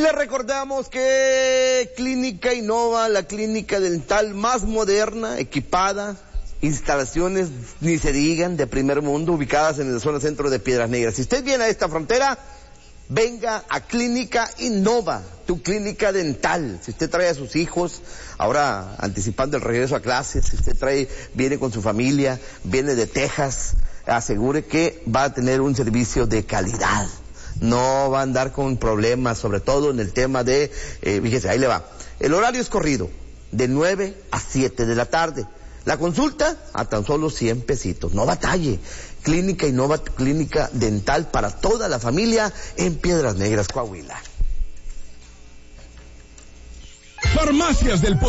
les recordamos que Clínica Innova, la clínica dental más moderna, equipada, instalaciones, ni se digan, de primer mundo, ubicadas en la zona centro de Piedras Negras. Si usted viene a esta frontera, venga a Clínica Innova, tu clínica dental. Si usted trae a sus hijos, ahora anticipando el regreso a clases, si usted viene con su familia, viene de Texas, asegure que va a tener un servicio de calidad. No va a andar con problemas, sobre todo en el tema de, fíjese, ahí le va. El horario es corrido, de 9 a 7 de la tarde. La consulta a tan solo 100 pesitos. No batalle. Clínica Innova, clínica dental para toda la familia en Piedras Negras, Coahuila. Farmacias del